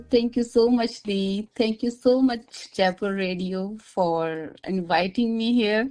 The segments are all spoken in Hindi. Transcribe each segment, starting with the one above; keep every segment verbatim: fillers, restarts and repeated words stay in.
Thank you so much, Lee. Thank you so much, Jaipur Radio, for inviting me here.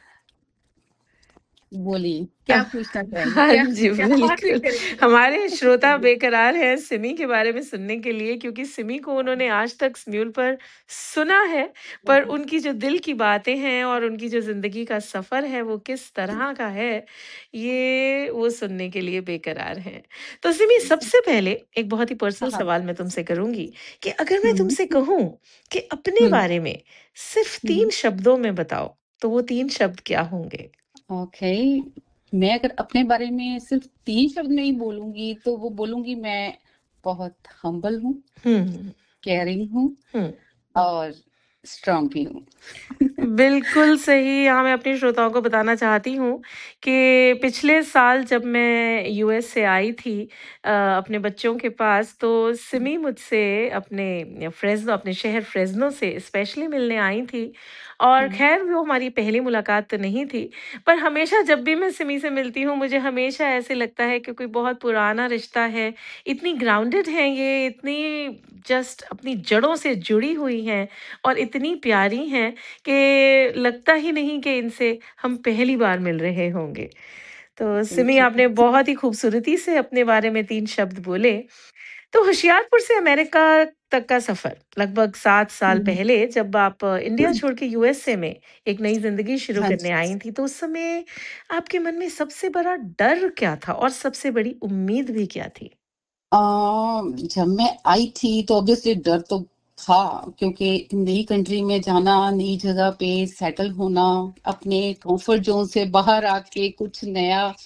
बोलिए क्या पूछना चाहेंगे? हाँ क्या जी, क्या बात बिल्कुल। करेंगे? हमारे श्रोता बेकरार हैं सिमी के बारे में सुनने के लिए, क्योंकि सिमी को उन्होंने आज तक स्म्यूल पर सुना है, पर उनकी जो दिल की बातें हैं और उनकी जो ज़िंदगी का सफ़र है, वो किस तरह का है, ये वो सुनने के लिए बेकरार हैं। तो सिमी, सबसे पहले एक बहुत ही पर्सनल हाँ, सवाल मैं तुमसे करूँगी कि अगर मैं हम्म, तुमसे कहूँ कि अपने हम्म, बारे में सिर्फ़ तीन हम्म, शब्दों में बताओ, तो वो तीन शब्द क्या होंगे? ओके। मैं अगर अपने बारे में सिर्फ तीन शब्द में ही बोलूंगी तो वो बोलूंगी मैं बहुत हम्बल हूँ, हुँ, केयरिंग हूँ हुँ। और स्ट्रांग भी हूँ। बिल्कुल सही। यहाँ मैं अपने श्रोताओं को बताना चाहती हूँ कि पिछले साल जब मैं यूएस से आई थी अ, अपने बच्चों के पास, तो सिमी मुझसे अपने फ्रेज़्नो अपने शहर फ्रेज़्नो से स्पेशली मिलने आई थी। और हम्म, ख़ैर वो हमारी पहली मुलाकात तो नहीं थी, पर हमेशा जब भी मैं सिमी से मिलती हूँ, मुझे हमेशा ऐसे लगता है कि कोई बहुत पुराना रिश्ता है। इतनी ग्राउंडेड हैं ये, इतनी जस्ट अपनी जड़ों से जुड़ी हुई हैं और इतनी प्यारी हैं कि लगता ही नहीं कि इनसे हम पहली बार मिल रहे होंगे। तो सिमी, थैंक यू। आपने बहुत ही खूबसूरती से अपने बारे में तीन शब्द बोले। तो होशियारपुर से अमेरिका तक का सफ़र लगभग सात साल हम्म, पहले, जब आप इंडिया छोड़ के यूएसए में एक नई ज़िंदगी शुरू हाँ करने जी। आई थी, तो उस समय आपके मन में सबसे बड़ा डर क्या था और सबसे बड़ी उम्मीद भी क्या थी? अ, जब मैं आई थी तो ऑब्वियसली डर तो था, क्योंकि नई कंट्री में जाना, नई जगह पे सेटल होना, अपने कंफर्ट जोन से बाहर आके कुछ नया